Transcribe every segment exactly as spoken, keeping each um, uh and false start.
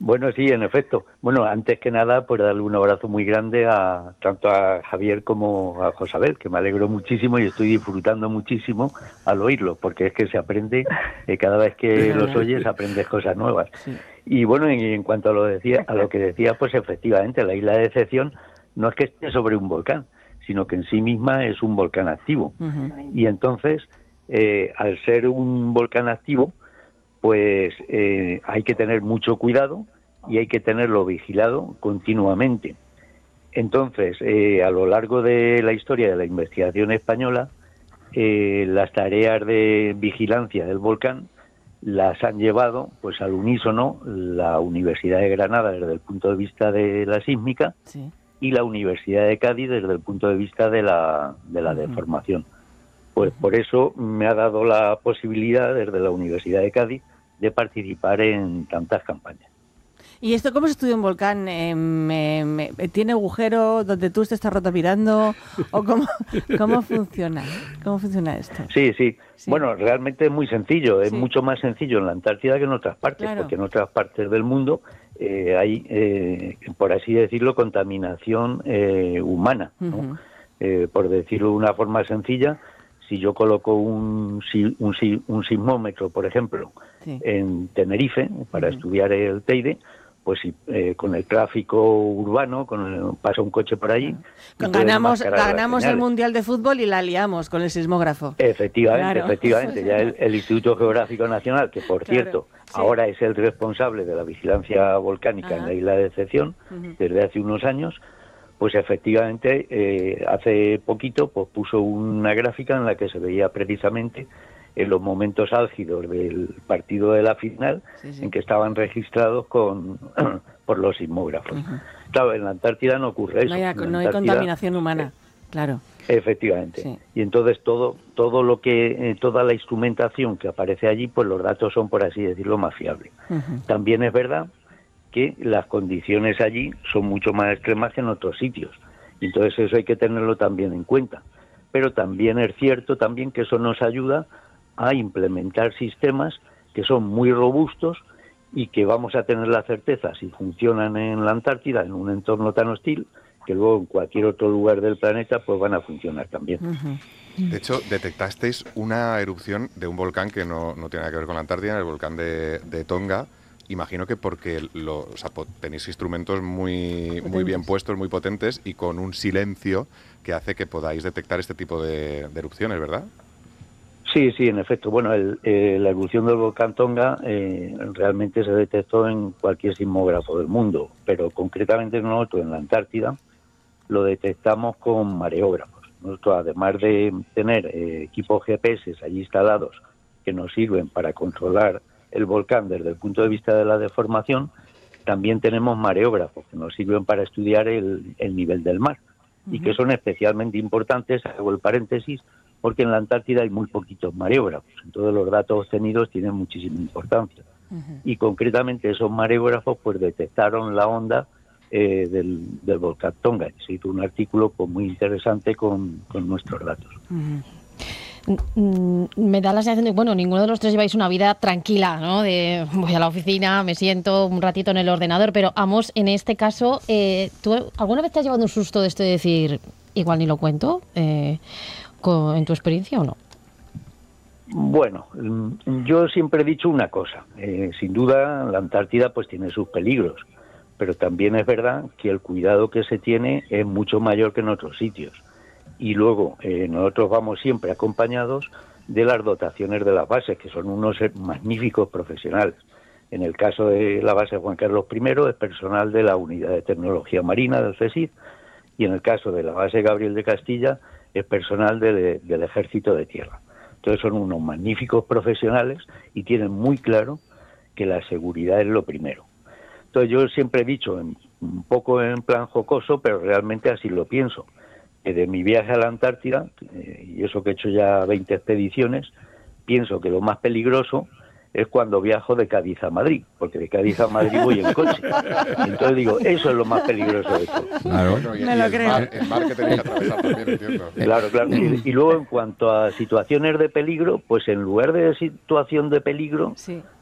Bueno, sí, en efecto. Bueno, antes que nada, pues darle un abrazo muy grande a tanto a Javier como a Josabel, que me alegro muchísimo y estoy disfrutando muchísimo al oírlo, porque es que se aprende, eh, cada vez que los oyes aprendes cosas nuevas. Sí. Y bueno, y en cuanto a lo, decía, a lo que decía, pues efectivamente, la isla de Decepción no es que esté sobre un volcán, sino que en sí misma es un volcán activo. Uh-huh. Y entonces, eh, al ser un volcán activo, pues eh, hay que tener mucho cuidado y hay que tenerlo vigilado continuamente. Entonces, eh, a lo largo de la historia de la investigación española, eh, las tareas de vigilancia del volcán las han llevado pues al unísono la Universidad de Granada desde el punto de vista de la sísmica, sí, y la Universidad de Cádiz desde el punto de vista de la, de la uh-huh. deformación. Pues por eso me ha dado la posibilidad desde la Universidad de Cádiz de participar en tantas campañas. ¿Y esto cómo se estudia un volcán? Eh, me, me, ¿Tiene agujero donde tú te estás roto mirando? ¿O cómo, cómo funciona? ¿Cómo funciona esto? Sí, sí, sí. Bueno, realmente es muy sencillo. Es sí. mucho más sencillo en la Antártida que en otras partes, claro. porque en otras partes del mundo eh, hay, eh, por así decirlo, contaminación eh, humana, ¿no? Uh-huh. Eh, por decirlo de una forma sencilla, si yo coloco un, un, un sismómetro, por ejemplo, sí. en Tenerife, para uh-huh. estudiar el Teide, pues si eh, con el tráfico urbano, con el, pasa un coche por allí... Uh-huh. Ganamos ganamos el Mundial de Fútbol y la liamos con el sismógrafo. Efectivamente, claro. efectivamente. Ya el, el Instituto Geográfico Nacional, que por claro. cierto, sí. ahora es el responsable de la vigilancia volcánica uh-huh. en la isla de Decepción, uh-huh. desde hace unos años, pues efectivamente, eh, hace poquito pues puso una gráfica en la que se veía precisamente en los momentos álgidos del partido de la final, sí, sí. en que estaban registrados con por los sismógrafos. Uh-huh. Claro, en la Antártida no ocurre eso. No hay, no hay contaminación humana, eh, claro. Efectivamente. Sí. Y entonces todo todo lo que eh, toda la instrumentación que aparece allí, pues los datos son, por así decirlo, más fiables. Uh-huh. También es verdad que las condiciones allí son mucho más extremas que en otros sitios. Y entonces eso hay que tenerlo también en cuenta. Pero también es cierto también que eso nos ayuda a implementar sistemas que son muy robustos y que vamos a tener la certeza, si funcionan en la Antártida, en un entorno tan hostil, que luego en cualquier otro lugar del planeta pues van a funcionar también. Uh-huh. De hecho, detectasteis una erupción de un volcán que no, no tiene nada que ver con la Antártida, el volcán de, de Tonga. Imagino que porque lo, o sea, tenéis instrumentos muy, muy bien puestos, muy potentes y con un silencio que hace que podáis detectar este tipo de, de erupciones, ¿verdad? Sí, sí, en efecto. Bueno, el, eh, la erupción del volcán Tonga eh, realmente se detectó en cualquier sismógrafo del mundo, pero concretamente nosotros en la Antártida lo detectamos con mareógrafos. Nosotros, además de tener eh, equipos G P S allí instalados que nos sirven para controlar el volcán desde el punto de vista de la deformación, también tenemos mareógrafos que nos sirven para estudiar el, el nivel del mar uh-huh. y que son especialmente importantes, hago el paréntesis, porque en la Antártida hay muy poquitos mareógrafos, entonces los datos obtenidos tienen muchísima importancia. Uh-huh. Y concretamente esos mareógrafos pues detectaron la onda eh, del, del volcán Tonga. Se hizo un artículo pues, muy interesante con, con nuestros datos. Uh-huh. Me da la sensación de, bueno, ninguno de los tres lleváis una vida tranquila, ¿no? De voy a la oficina, me siento un ratito en el ordenador, pero Amos, en este caso, eh, ¿tú alguna vez te has llevado un susto de esto de decir, igual ni lo cuento, eh, con, en tu experiencia o no? Bueno, yo siempre he dicho una cosa, eh, sin duda la Antártida pues tiene sus peligros, pero también es verdad que el cuidado que se tiene es mucho mayor que en otros sitios. Y luego eh, nosotros vamos siempre acompañados de las dotaciones de las bases, que son unos magníficos profesionales. En el caso de la base Juan Carlos primero es personal de la Unidad de Tecnología Marina del CSIC, y en el caso de la base Gabriel de Castilla es personal de, del Ejército de Tierra. Entonces son unos magníficos profesionales y tienen muy claro que la seguridad es lo primero. Entonces yo siempre he dicho, en, un poco en plan jocoso, pero realmente así lo pienso, de mi viaje a la Antártida, eh, y eso que he hecho ya veinte expediciones, pienso que lo más peligroso es cuando viajo de Cádiz a Madrid, porque de Cádiz a Madrid voy en coche. Entonces digo, eso es lo más peligroso de todo. Claro, bueno, y, Me y lo el, creo. mar, el mar que tenéis que atravesar también, entiendo. Claro, claro. Y, y luego en cuanto a situaciones de peligro, pues en lugar de situación de peligro, sí.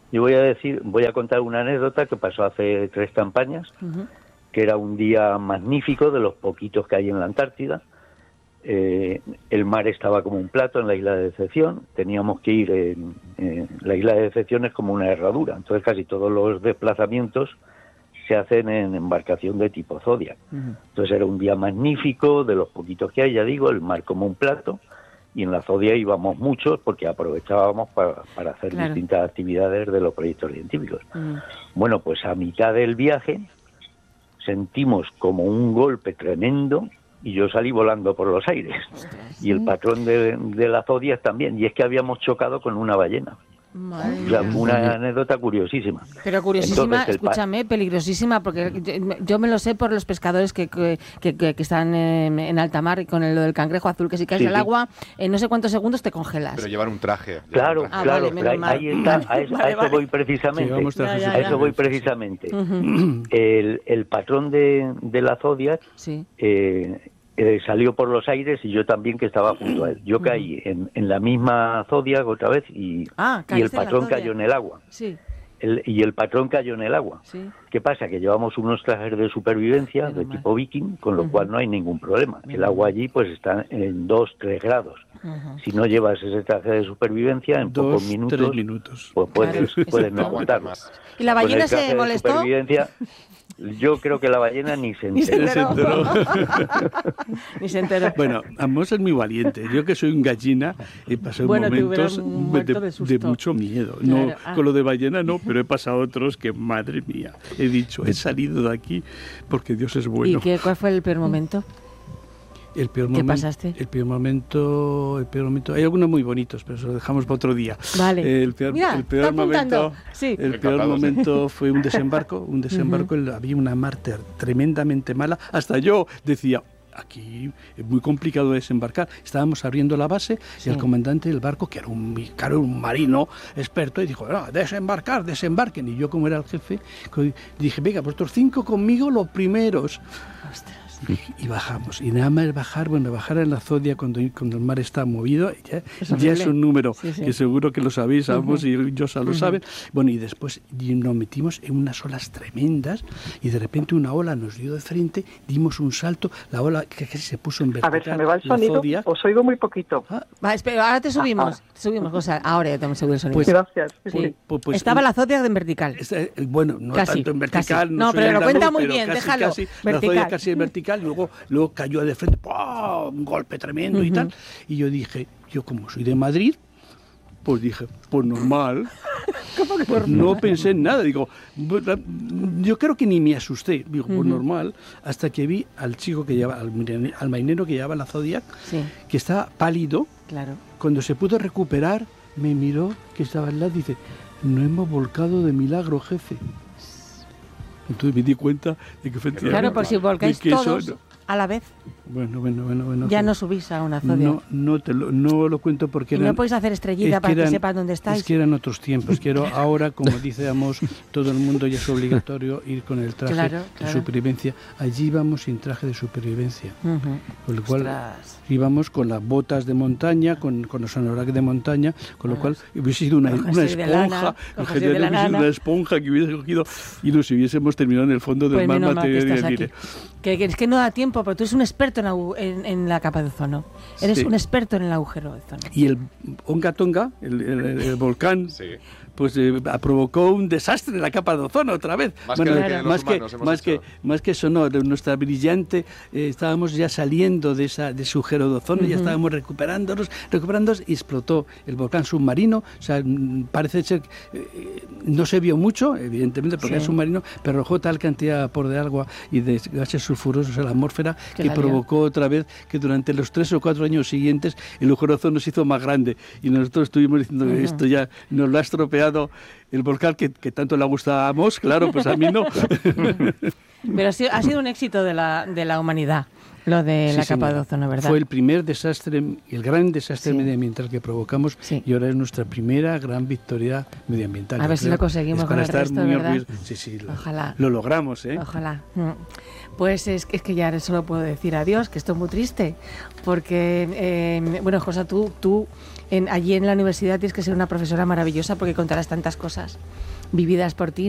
Yo voy a decir, voy a contar una anécdota que pasó hace tres campañas, uh-huh. que era un día magnífico, de los poquitos que hay en la Antártida. Eh, el mar estaba como un plato en la isla de Decepción, teníamos que ir, en, en la isla de Decepción es como una herradura, entonces casi todos los desplazamientos se hacen en embarcación de tipo Zodiac. Uh-huh. Entonces era un día magnífico, de los poquitos que hay, ya digo, el mar como un plato, y en la Zodiac íbamos muchos porque aprovechábamos para, para hacer claro. distintas actividades de los proyectos científicos. Uh-huh. Bueno, pues a mitad del viaje sentimos como un golpe tremendo y yo salí volando por los aires. Ostras, y el patrón de, de la Zodiac también, y es que habíamos chocado con una ballena. Madre o sea, mía. una anécdota curiosísima. Pero curiosísima, Entonces, escúchame, peligrosísima, porque yo, yo me lo sé por los pescadores que, que, que, que están en, en alta mar y con el, lo del cangrejo azul, que si caes sí, al sí. agua, en no sé cuántos segundos te congelas. Pero llevar un traje. Claro, un traje. claro, Ah, vale, pero ahí, ahí está, a eso, vale, a eso vale. voy precisamente. Sí, ya, ya, a eso voy precisamente. Uh-huh. el, el patrón de, de la Zodiac sí. eh, Eh, salió por los aires y yo también, que estaba junto a él. Yo caí en, en la misma Zodiac otra vez y, ah, y el patrón cayó en el agua. Sí. El, y el patrón cayó en el agua. Sí. ¿Qué pasa? Que llevamos unos trajes de supervivencia Menos de mal. tipo viking, con lo uh-huh. cual no hay ningún problema. Menos el agua allí pues está en dos, tres grados. Uh-huh. Si no llevas ese traje de supervivencia, en dos, pocos minutos, tres minutos, pues puedes, claro. puedes no aguantar más. ¿Y la ballena pues se molestó? Yo creo que la ballena ni se enteró. Ni se enteró. Ni se enteró. Bueno, Amos es muy valiente. Yo que soy un gallina he pasado bueno, momentos de, de, de mucho miedo. Claro. No Ah. con lo de ballena no, pero he pasado otros que, madre mía, he dicho, he salido de aquí porque Dios es bueno. ¿Y qué, cuál fue el peor momento? El peor ¿Qué momento, pasaste? El peor momento, el peor momento. Hay algunos muy bonitos, pero eso lo dejamos para otro día. Vale. El peor, Mira, el peor momento, sí. el peor momento fue un desembarco, un desembarco. Uh-huh. Había una mar tremendamente mala. Hasta yo decía, aquí es muy complicado desembarcar. Estábamos abriendo la base sí. y el comandante del barco, que era un, claro, un marino experto, y dijo, no, desembarcar, desembarquen. Y yo, como era el jefe, dije, venga, vosotros cinco conmigo, los primeros. Ostras. Y bajamos, y nada más bajar, bueno, bajar en la Zodiac cuando, cuando el mar está movido, ya es, ya es un número sí, sí. que seguro que lo sabéis, Amos, uh-huh. y Josa lo uh-huh. saben. Bueno, y después nos metimos en unas olas tremendas, y de repente una ola nos dio de frente, dimos un salto, la ola que casi se puso en vertical. A ver, se me va el sonido, Zodiac. Os oigo muy poquito. Ah. Va, espera, ahora te subimos, ah, te subimos, Cosa, ahora ya te hemos subido el sonido. Pues, gracias. Sí. Pues, pues, Estaba la Zodiac en vertical. Está, bueno, no casi, tanto en vertical. Casi. No, no pero lo cuenta muy bien, casi, déjalo. Casi, vertical. La Zodiac casi en vertical, luego, luego cayó de frente, ¡pum! Un golpe tremendo uh-huh. y tal. Y yo dije, yo como soy de Madrid, pues dije, pues normal. ¿Cómo que pues no pensé en nada. Digo, yo creo que ni me asusté. Digo, pues uh-huh. normal. Hasta que vi al chico que llevaba, al, al marinero que llevaba la Zodiac, sí. que estaba pálido. Claro. Cuando se pudo recuperar, me miró, que estaba al lado, y dice, no hemos volcado de milagro, jefe. Entonces me di cuenta de que efectivamente... Claro, por si volcáis todos eso, no. a la vez. Bueno, bueno, bueno, bueno. Ya no subís a una Zodiac. No, no, te lo, no lo cuento porque... Y eran, no podéis hacer estrellita es para que, eran, que sepan dónde estáis. Es que eran otros tiempos. Quiero ahora, como decíamos, todo el mundo ya es obligatorio ir con el traje claro, claro. de supervivencia. Allí íbamos sin traje de supervivencia. Uh-huh. Con lo cual Ostras. íbamos con las botas de montaña, con, con los anoraks de montaña, con lo cual hubiese sido una, una esponja, hubiese una esponja que hubiese cogido y nos hubiésemos terminado en el fondo del pues mar material. Que, que es que no da tiempo, pero tú eres un experto en, en, en la capa de ozono. Eres sí. un experto en el agujero de ozono. Y el Onga Tonga, el, el, el volcán, sí. pues eh, provocó un desastre en la capa de ozono otra vez. Más bueno, que, que más, que, más, que, más que eso, no, de nuestra brillante, eh, estábamos ya saliendo de, esa, de ese agujero de ozono, uh-huh. ya estábamos recuperándonos, recuperándonos y explotó el volcán submarino. O sea, parece ser que eh, no se vio mucho, evidentemente, porque sí. es submarino, pero arrojó tal cantidad de vapor de agua y de gases sulfurosos a la atmósfera que, que provocó otra vez que durante los tres o cuatro años siguientes el agujero de ozono se hizo más grande y nosotros estuvimos diciendo uh-huh. que esto ya nos lo ha estropeado el volcán que, que tanto le gustaba a Amos, claro, pues a mí no. Pero ha sido, ha sido un éxito de la, de la humanidad, lo de sí, la capa de ozono, ¿verdad? Fue el primer desastre, el gran desastre sí. medioambiental que provocamos sí. y ahora es nuestra primera gran victoria medioambiental. A ver si lo conseguimos con el resto, ¿verdad? Sí, sí, lo, Ojalá. Lo logramos, ¿eh? Ojalá. Pues es, es que ya solo puedo decir adiós, que esto es muy triste, porque, eh, bueno, Josa, tú, tú en, allí en la universidad tienes que ser una profesora maravillosa porque contarás tantas cosas vividas por ti.